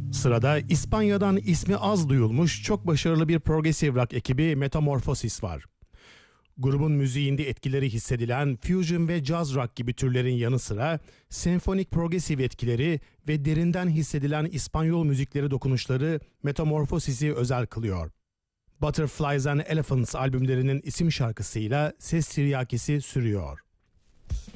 Sırada İspanya'dan ismi az duyulmuş çok başarılı bir progressive rock ekibi Metamorphosis var. Grubun müziğinde etkileri hissedilen fusion ve jazz rock gibi türlerin yanı sıra senfonik progressive etkileri ve derinden hissedilen İspanyol müzikleri dokunuşları Metamorphosis'i özel kılıyor. Butterflies and Elephants albümlerinin isim şarkısıyla ses tiryakisi sürüyor.